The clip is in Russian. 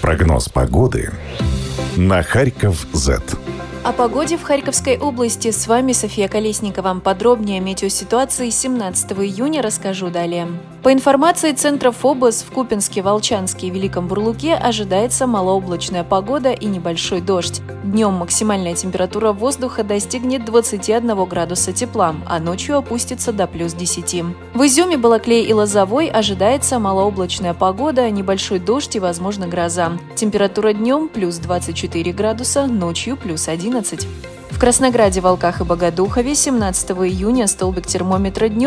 Прогноз погоды на Харьков.Z. О погоде в Харьковской области с вами София Колесникова. Подробнее о метеоситуации 17 июня расскажу далее. По информации Центра ФОБОС, в Купинске, Волчанске и Великом Бурлуке ожидается малооблачная погода и небольшой дождь. Днем максимальная температура воздуха достигнет 21 градуса тепла, а ночью опустится до плюс 10. В Изюме, Балаклее и Лозовой ожидается малооблачная погода, небольшой дождь и, возможно, гроза. Температура днем плюс 24 градуса, ночью плюс 11. В Краснограде, Волках и Богодухове 17 июня столбик термометра днем